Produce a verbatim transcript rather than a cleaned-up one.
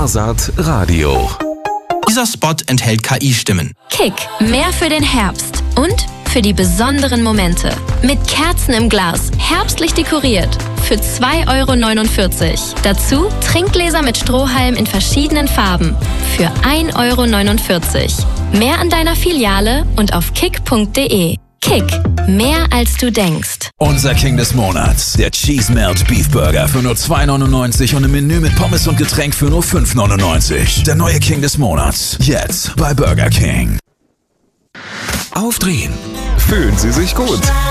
Wahrsat Radio. Dieser Spot enthält K I-Stimmen. Kick, mehr für den Herbst und für die besonderen Momente. Mit Kerzen im Glas, herbstlich dekoriert. Für zwei Euro neunundvierzig. Dazu Trinkgläser mit Strohhalm in verschiedenen Farben. Für ein Euro neunundvierzig. Mehr an deiner Filiale und auf kick punkt de. Kick, mehr als du denkst. Unser King des Monats, der Cheese Melt Beef Burger für nur zwei neunundneunzig und ein Menü mit Pommes und Getränk für nur fünf neunundneunzig. Der neue King des Monats, jetzt bei Burger King. Aufdrehen. Fühlen Sie sich gut.